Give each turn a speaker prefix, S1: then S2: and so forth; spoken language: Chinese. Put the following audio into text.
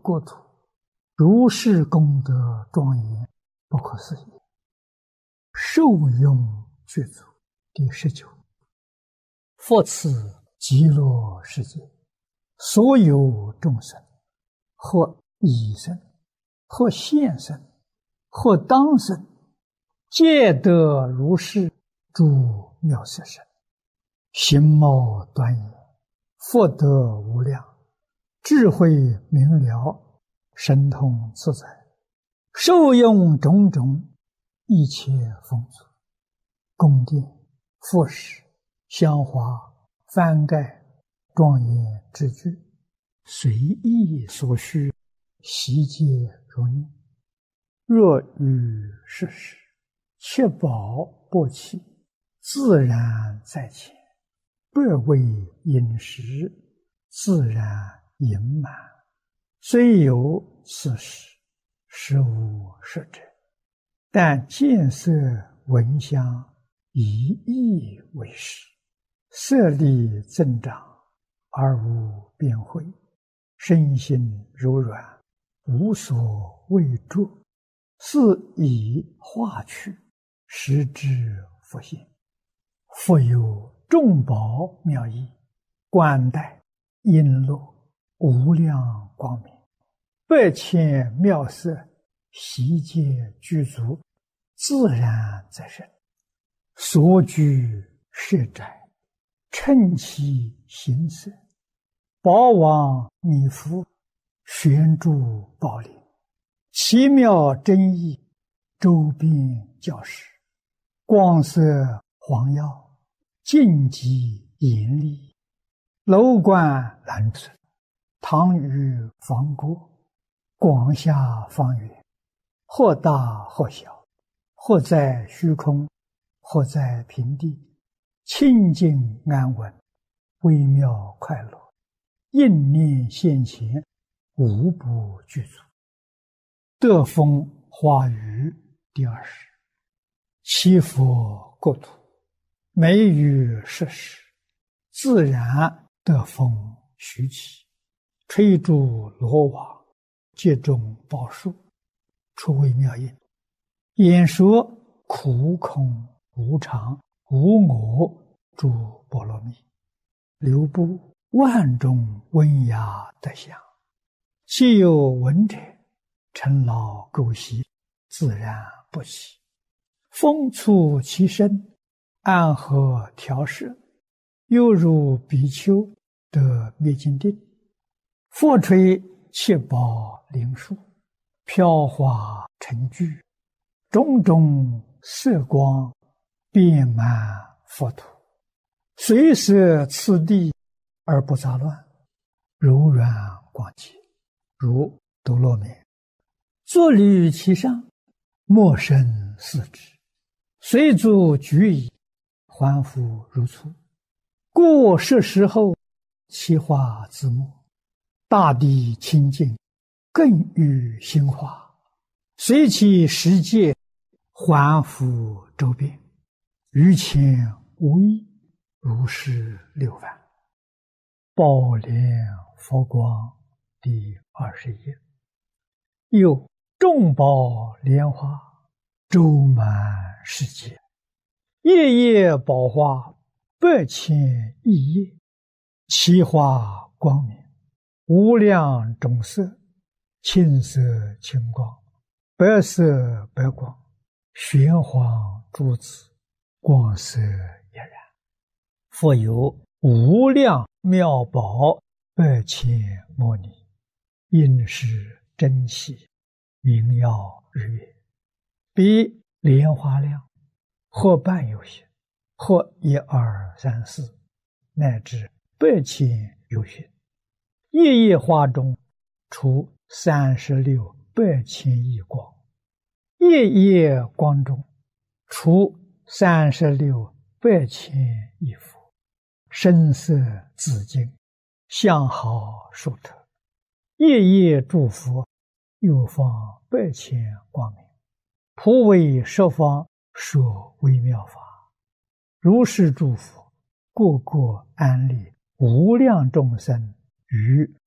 S1: 国土，如是功德庄严，不可思议。受用具足。第19，复此极乐世界，所有众生，或已生，或现生，或当生，皆得如是诸妙色身，形貌端严，福德无量，智慧明了，神通自在，受用种种一切丰足，宫殿、复饰、香花、幡盖、庄严之具，随意所需，悉皆如念。若遇世事，切宝不起，自然在前，不为饮食，自然盈满。虽有此事，实无实者，但见色闻香，以意为实，色力增长，而无边慧，身心柔软，无所畏著，是以化去，实之复现。复有众宝妙义，冠带璎珞，无量光明，百千妙色，悉皆具足，自然在身。所居舍宅，称其形色，宝王弥覆，悬诸宝林，奇妙真义，周边教室，光色黄耀，净极严厉，楼观蓝存，堂宇方郭，广厦方圆，或大或小，或在虚空，或在平地，清净安稳，微妙快乐，应念现前，无不具足。德风华语第20，七佛国土，美于世事，自然德风徐起，吹诸罗网，皆中宝树，出微妙音，演说苦空无常无我诸波罗蜜，流布万种温雅德相，既有闻者，尘劳垢习，自然不起。风促其身，安和调摄，犹如比丘得灭尽定。复吹七宝灵树，飘华成聚，种种色光，遍满佛土，随摄次第而不杂乱，柔软广洁，如多罗面。坐立其上，莫生四肢，随足举矣，还复如初。过世时后，其化自没，大地清净，更与心化，随其世界，还复周遍，于前无异，如是6万。宝莲佛光第21。又众宝莲花，周满世界，夜夜宝花，百千亿叶，其花光明，无量种色，青色青光，白色白光，玄黄珠子，光色俨然。复有无量妙宝，百千摩尼，应是珍奇，明耀日月，比莲花量，或半有限，或1、2、3、4，乃至百千有限。夜夜花中，出36百千亿光，夜夜光中，出36百千亿佛，声色紫金，相好殊特，夜夜诸佛，又放百千光明，普为十方说微妙法。如是诸佛，个个安立无量众生于